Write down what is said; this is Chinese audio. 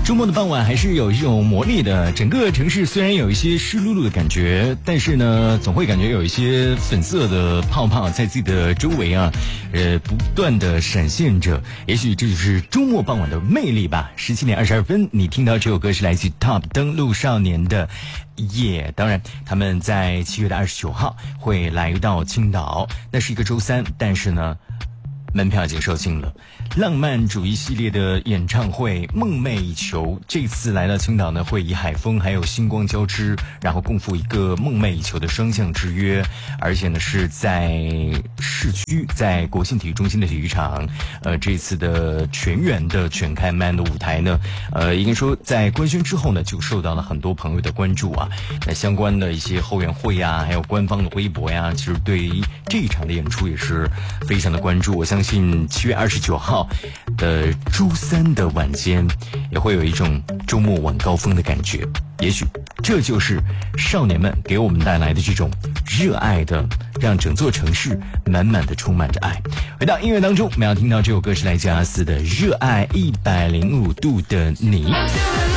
周末的傍晚还是有一种魔力的，整个城市虽然有一些湿漉漉的感觉，但是呢总会感觉有一些粉色的泡泡在自己的周围啊不断的闪现着，也许这就是周末傍晚的魅力吧。17点22分，你听到这首歌是来自 Top 登陆少年的夜，当然他们在7月29号会来到青岛，那是一个周三，但是呢门票已经售罄了。浪漫主义系列的演唱会梦寐以求，这次来到青岛呢，会以海风还有星光交织，然后共赴一个梦寐以求的双向之约，而且呢是在市区，在国信体育中心的体育场。这次的全员的全开麦的舞台呢，应该说在官宣之后呢，就受到了很多朋友的关注啊。那相关的一些后援会呀，还有官方的微博呀，其实对于这一场的演出也是非常的关注。我相信7月29号的周三的晚间也会有一种周末晚高峰的感觉，也许这就是少年们给我们带来的这种热爱的，让整座城市满满的充满着爱。回到音乐当中，我们要听到这首歌是来自阿斯的《热爱105度的你》。